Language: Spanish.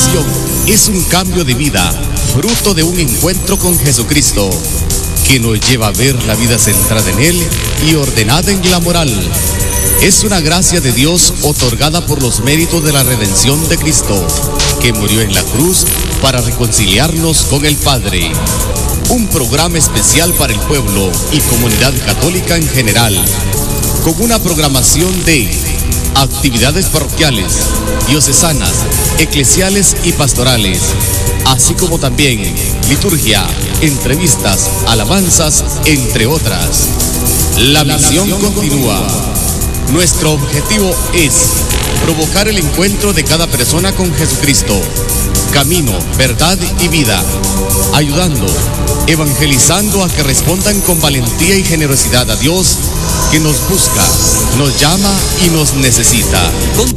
misión es un cambio de vida, fruto de un encuentro con Jesucristo, que nos lleva a ver la vida centrada en Él y ordenada en la moral. Es una gracia de Dios otorgada por los méritos de la redención de Cristo, que murió en la cruz para reconciliarnos con el Padre. Un programa especial para el pueblo y comunidad católica en general, con una programación de actividades parroquiales, diocesanas, eclesiales y pastorales, así como también liturgia, entrevistas, alabanzas, entre otras. La misión continúa. Nuestro objetivo es provocar el encuentro de cada persona con Jesucristo, camino, verdad y vida, ayudando, evangelizando a que respondan con valentía y generosidad a Dios, que nos busca, nos llama y nos necesita.